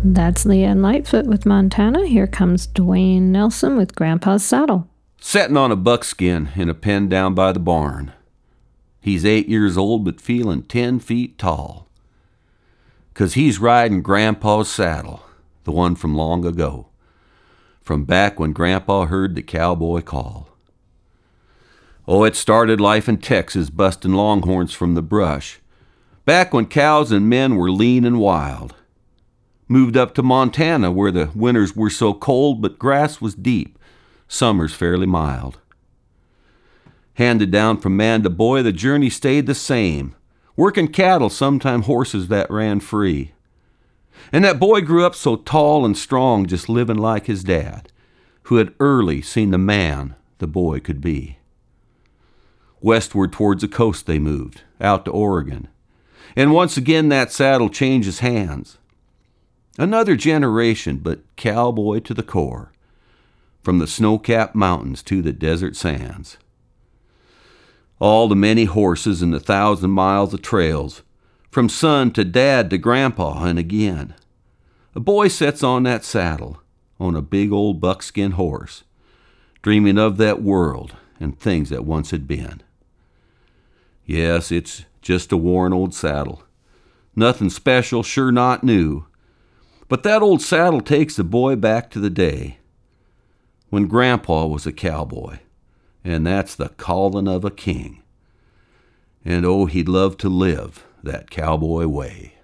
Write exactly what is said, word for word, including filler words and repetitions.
That's Leanne Lightfoot with Montana. Here comes Dwayne Nelson with Grandpa's Saddle. Setting on a buckskin in a pen down by the barn. He's eight years old but feeling ten feet tall. 'Cause he's riding Grandpa's saddle, the one from long ago, from back when Grandpa heard the cowboy call. Oh, it started life in Texas, busting longhorns from the brush, back when cows and men were lean and wild. Moved up to Montana where the winters were so cold but grass was deep, summers fairly mild. Handed down from man to boy, the journey stayed the same, working cattle, sometime horses that ran free. And that boy grew up so tall and strong, just living like his dad, who had early seen the man the boy could be. Westward towards the coast they moved, out to Oregon, and once again that saddle changes hands. Another generation, but cowboy to the core, from the snow-capped mountains to the desert sands. All the many horses and the thousand miles of trails, from son to dad to grandpa and again. A boy sets on that saddle, on a big old buckskin horse, dreaming of that world and things that once had been. Yes, it's just a worn old saddle. Nothing special, sure not new. But that old saddle takes the boy back to the day when Grandpa was a cowboy, and that's the calling of a king. And oh, he'd love to live that cowboy way.